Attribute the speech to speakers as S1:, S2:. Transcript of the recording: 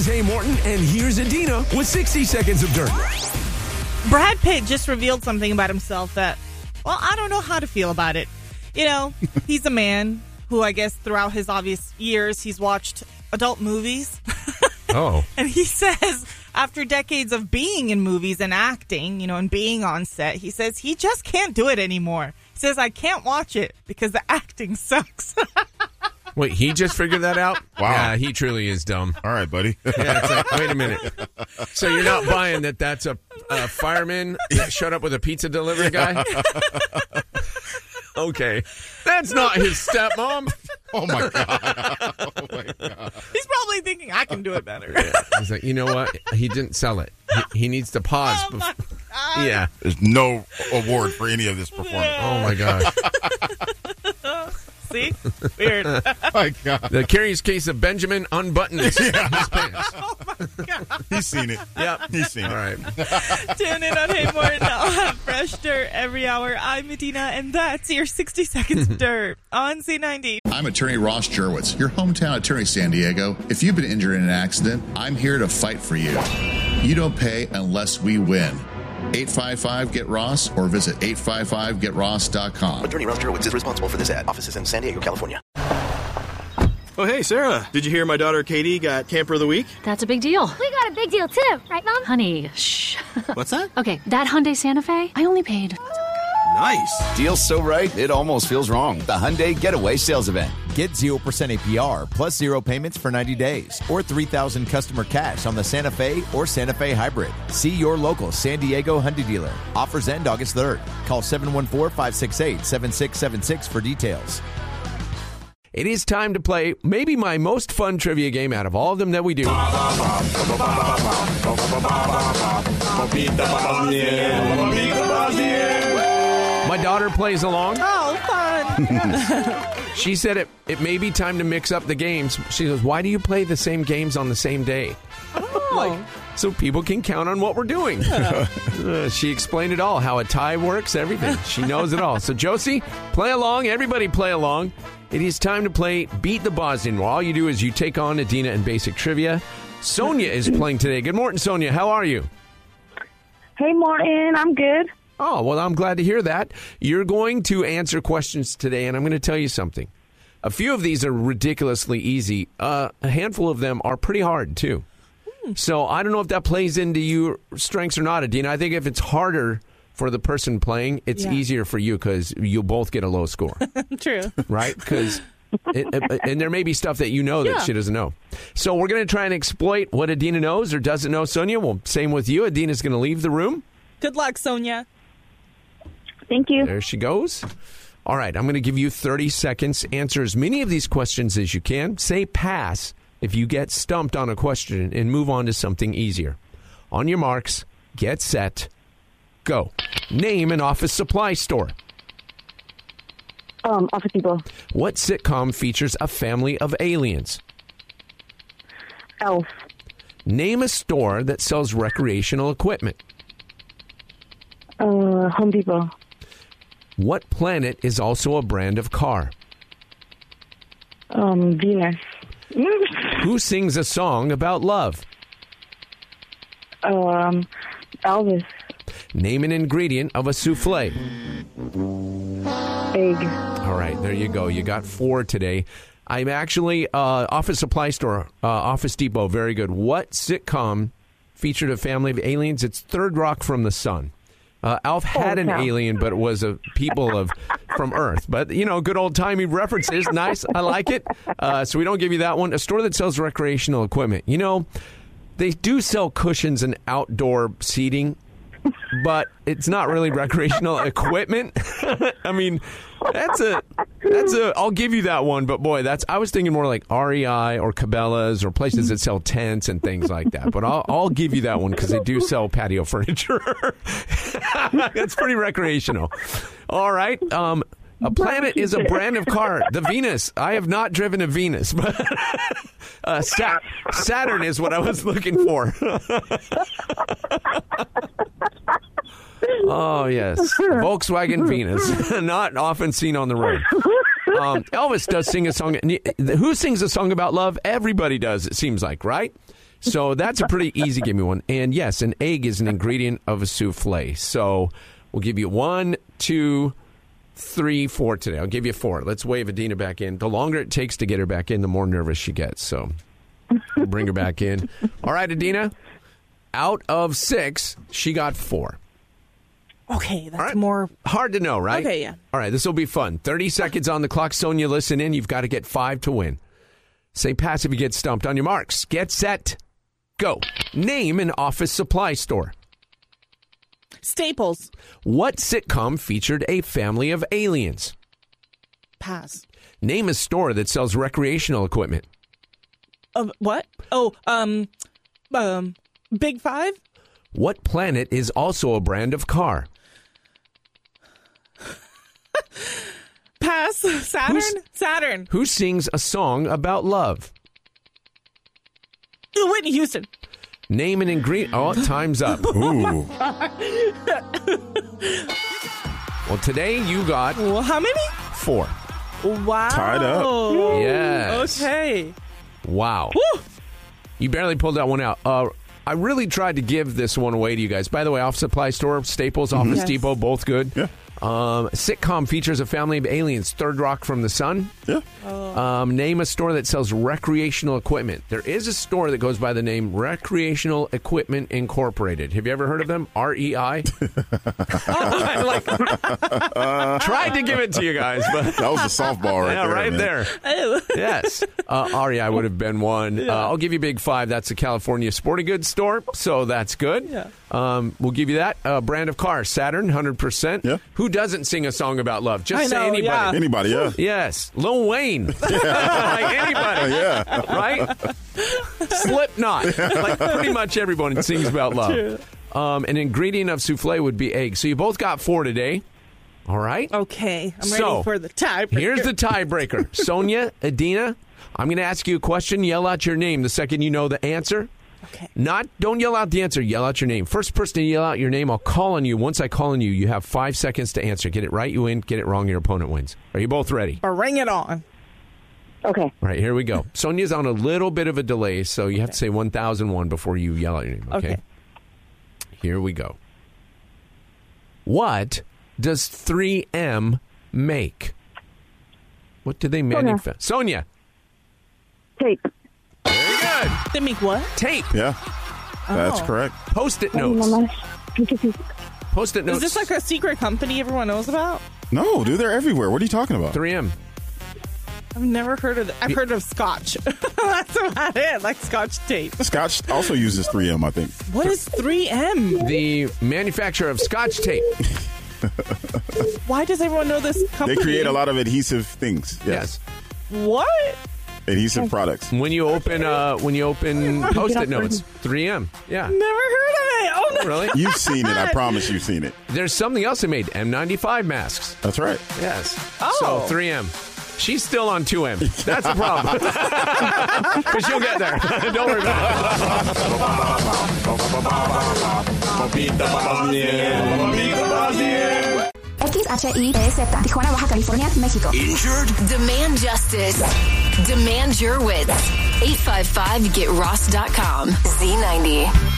S1: is A. Morton, and here's Adina with 60 Seconds of Dirt.
S2: Brad Pitt just revealed something about himself that, well, I don't know how to feel about it. You know, he's a man who I guess throughout his obvious years, he's watched adult movies.
S1: Oh.
S2: And he says after decades of being in movies and acting, you know, and being on set, he says he just can't do it anymore. He says, I can't watch it because the acting sucks.
S1: Wait, he just figured that out?
S3: Wow.
S1: Yeah, he truly is dumb.
S3: All right, buddy.
S1: Yeah, it's like, wait a minute. So you're not buying that's a fireman that showed up with a pizza delivery guy? Okay. That's not his stepmom.
S3: Oh, my God. Oh, my God.
S2: He's probably thinking, I can do it better.
S1: Yeah. He's like, you know what? He didn't sell it. He needs to pause.
S2: Oh, my God.
S1: Yeah.
S3: There's no award for any of this performance.
S1: Oh, my gosh.
S2: See? Weird.
S3: My God.
S1: The curious case of Benjamin unbuttoned his pants.
S2: Oh, my God.
S3: He's seen it.
S1: Yep.
S3: He's seen
S1: All
S3: it.
S1: right.
S2: Tune in on Hey Morton. I'll have fresh dirt every hour. I'm Adina, and that's your 60 Seconds of Dirt on C90.
S4: I'm attorney Ross Jurwitz, your hometown attorney, San Diego. If you've been injured in an accident, I'm here to fight for you. You don't pay unless we win. 855-GET-ROSS or visit 855getross.com.
S5: Attorney Ross Jurwitz is responsible for this ad. Offices in San Diego, California.
S6: Oh, hey, Sarah. Did you hear my daughter Katie got Camper of the Week?
S7: That's a big deal.
S8: We got a big deal, too. Right, Mom?
S7: Honey, shh.
S6: What's that?
S7: Okay, that Hyundai Santa Fe, I only paid...
S6: Nice.
S9: Deal's so right, it almost feels wrong. The Hyundai Getaway Sales Event. Get 0% APR plus 0 payments for 90 days or $3,000 customer cash on the Santa Fe or Santa Fe Hybrid. See your local San Diego Hyundai dealer. Offers end August 3rd. Call 714-568-7676 for details.
S1: It is time to play maybe my most fun trivia game out of all of them that we do. My daughter plays along.
S2: Oh, fun.
S1: She said it may be time to mix up the games. She goes, why do you play the same games on the same day?
S2: Oh.
S1: So people can count on what we're doing. She explained it all, how a tie works, everything. She knows it all. So, Josie, play along. Everybody play along. It is time to play Beat the Bosnian. Well, all you do is you take on Adina in basic trivia. Sonia is playing today. Good morning, Sonia. How are you?
S10: Hey, Morton. I'm good.
S1: Oh, well, I'm glad to hear that. You're going to answer questions today, and I'm going to tell you something. A few of these are ridiculously easy. A handful of them are pretty hard, too. So I don't know if that plays into your strengths or not, Adina. I think if it's harder for the person playing, it's easier for you because you'll both get a low score.
S2: True.
S1: Right? Because and there may be stuff that you know that she doesn't know. So we're going to try and exploit what Adina knows or doesn't know, Sonia. Well, same with you. Adina's going to leave the room.
S2: Good luck, Sonia.
S10: Thank you.
S1: There she goes. All right, I'm going to give you 30 seconds. Answer as many of these questions as you can. Say pass if you get stumped on a question and move on to something easier. On your marks, get set, go. Name an office supply store.
S10: Office Depot.
S1: What sitcom features a family of aliens?
S10: Elf.
S1: Name a store that sells recreational equipment.
S10: Home Depot.
S1: What planet is also a brand of car?
S10: Venus.
S1: Who sings a song about love?
S10: Elvis.
S1: Name an ingredient of a souffle.
S10: Egg.
S1: All right, there you go. You got 4 today. I'm actually office supply store, Office Depot. Very good. What sitcom featured a family of aliens? It's Third Rock from the Sun. Alf had an alien, but it was a people from Earth. But, you know, good old-timey references. Nice. I like it. So we don't give you that one. A store that sells recreational equipment. You know, they do sell cushions and outdoor seating, but it's not really recreational equipment. I mean, that's a. I'll give you that one, but boy, I was thinking more like REI or Cabela's or places that sell tents and things like that. But I'll give you that one because they do sell patio furniture. That's pretty recreational. All right. A planet is a brand of car. The Venus. I have not driven a Venus, but Saturn is what I was looking for. Oh, yes. Volkswagen Venus. Not often seen on the road. Elvis does sing a song. Who sings a song about love? Everybody does, it seems like, right? So that's a pretty easy give me one. And yes, an egg is an ingredient of a souffle. So we'll give you 1, 2, 3, 4 today. I'll give you 4. Let's wave Adina back in. The longer it takes to get her back in, the more nervous she gets. So we'll bring her back in. All right, Adina. Out of 6, she got 4.
S2: Okay, that's more
S1: hard to know, right?
S2: Okay, yeah.
S1: All right, this will be fun. 30 seconds on the clock. Sonia, listen in. You've got to get 5 to win. Say pass if you get stumped. On your marks. Get set. Go. Name an office supply store.
S2: Staples.
S1: What sitcom featured a family of aliens?
S2: Pass.
S1: Name a store that sells recreational equipment.
S2: What? Oh, Big Five?
S1: What planet is also a brand of car?
S2: Pass. Saturn.
S1: Who sings a song about love?
S2: Whitney Houston.
S1: Name an ingredient. Oh, time's up.
S3: Ooh.
S1: Well, today you got...
S2: Well, how many?
S1: 4.
S2: Wow.
S3: Tied up.
S1: Yes.
S2: Okay.
S1: Wow.
S2: Woo!
S1: You barely pulled that one out. I really tried to give this one away to you guys. By the way, Office Supply Store, Staples, Office Depot, both good.
S3: Yeah.
S1: Sitcom features a family of aliens. Third Rock from the Sun.
S3: Yeah.
S1: Name a store that sells recreational equipment. There is a store that goes by the name Recreational Equipment Incorporated. Have you ever heard of them? REI? Tried to give it to you guys, but
S3: that was a softball right there.
S1: Right there. Yes. REI would have been one.
S2: Yeah.
S1: I'll give you Big Five. That's a California sporting goods store, so that's good.
S2: Yeah.
S1: We'll give you that. Brand of car, Saturn, 100%.
S3: Yeah.
S1: Who doesn't sing a song about love? Just
S2: I
S1: say
S2: know,
S1: anybody.
S2: yeah.
S3: Anybody, yeah.
S1: Yes. Lil Wayne. Like anybody.
S3: Yeah.
S1: Right? Slipknot. Like pretty much everyone sings about love. An ingredient of souffle would be egg. So you both got 4 today. All right?
S2: Okay. I'm ready for the tiebreaker.
S1: Here's the tiebreaker. Sonia, Adina, I'm going to ask you a question. Yell out your name the second you know the answer.
S2: Okay.
S1: Don't yell out the answer. Yell out your name. First person to yell out your name, I'll call on you. Once I call on you, you have 5 seconds to answer. Get it right, you win. Get it wrong, your opponent wins. Are you both ready?
S2: Bring it on.
S10: Okay.
S1: All right, here we go. Sonia's on a little bit of a delay, so you have to say 1001 before you yell out your name, okay? Here we go. What does 3M make? What do they manufacture? Sonia.
S10: Tape.
S1: Very good.
S2: They make what?
S1: Tape.
S3: Yeah. That's correct.
S1: Post-it notes. Post-it notes.
S2: Is this like a secret company everyone knows about?
S3: No, dude, they're everywhere. What are you talking about?
S1: 3M.
S2: I've never heard of it. I've heard of Scotch. That's about it, like Scotch tape.
S3: Scotch also uses 3M, I think.
S2: What is 3M?
S1: The manufacturer of Scotch tape.
S2: Why does everyone know this company?
S3: They create a lot of adhesive things. Yes.
S2: What?
S3: Adhesive products.
S1: When you open Post-it notes, 3M. Yeah.
S2: Never heard of it. Oh, no.
S1: Really?
S3: You've seen it. I promise you've seen it.
S1: There's something else they made. N95 masks.
S3: That's right.
S1: Yes.
S2: Oh.
S1: So 3M. She's still on 2M. That's a problem. But she'll get there. Don't worry about
S11: it. XHIPZ, Tijuana, Baja California, México.
S12: Injured? Demand justice. Demand your wits. 855-GET-ROSS.com. Z90.